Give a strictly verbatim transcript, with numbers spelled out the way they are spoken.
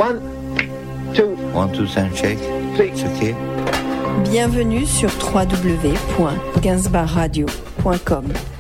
One, two, One, two, and shake. three. It's okay. Bienvenue sur w w w point gainsbourg radio point com.